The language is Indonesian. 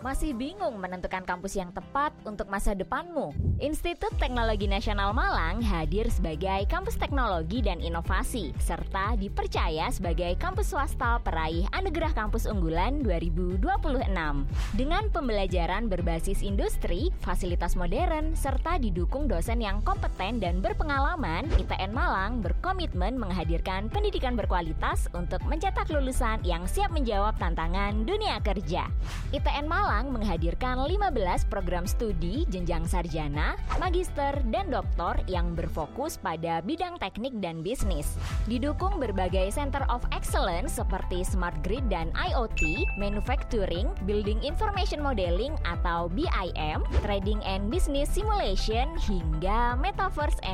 Masih bingung menentukan kampus yang tepat untuk masa depanmu? Institut Teknologi Nasional Malang hadir sebagai kampus teknologi dan inovasi, serta dipercaya sebagai kampus swasta peraih Anugerah Kampus Unggulan 2026. Dengan pembelajaran berbasis industri, fasilitas modern, serta didukung dosen yang kompeten dan berpengalaman, ITN Malang berkomitmen menghadirkan pendidikan berkualitas untuk mencetak lulusan yang siap menjawab tantangan dunia kerja. ITN Malang menghadirkan 15 program studi jenjang sarjana, magister, dan doktor yang berfokus pada bidang teknik dan bisnis. Didukung berbagai Center of Excellence seperti Smart Grid dan IoT, Manufacturing, Building Information Modeling atau BIM, Trading and Business Simulation, hingga Metaverse